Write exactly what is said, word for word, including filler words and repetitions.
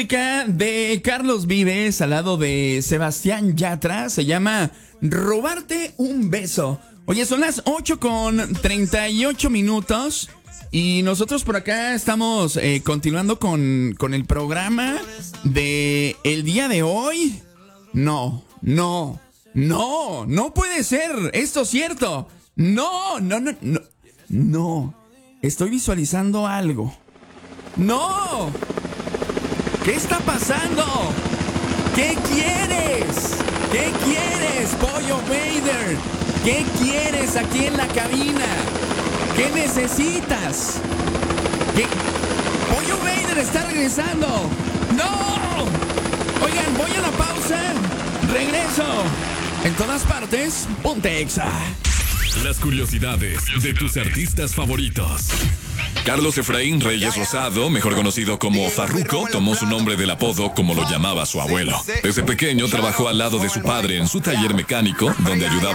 De Carlos Vives al lado de Sebastián Yatra se llama Robarte un beso. Oye, son las ocho con treinta y ocho minutos y nosotros por acá estamos eh, continuando con, con el programa de el día de hoy. No, no, no, no puede ser esto cierto. No, no, no, no, no. Estoy visualizando algo. No. ¿Qué está pasando? ¿Qué quieres? ¿Qué quieres, Pollo Vader? ¿Qué quieres aquí en la cabina? ¿Qué necesitas? ¿Qué? Pollo Vader está regresando. ¡No! Oigan, voy a la pausa. Regreso. En todas partes, ponte Exa. Las curiosidades de tus artistas favoritos. Carlos Efraín Reyes Rosado, mejor conocido como Farruko, tomó su nombre del apodo como lo llamaba su abuelo. Desde pequeño trabajó al lado de su padre en su taller mecánico, donde ayudaba